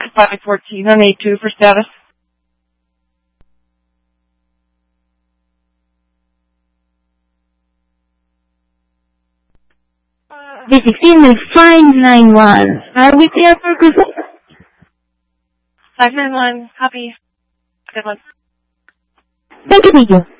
514 on A2 for status. B16 is 591. Are we clear for cruising? 591, copy. Good one. Thank you.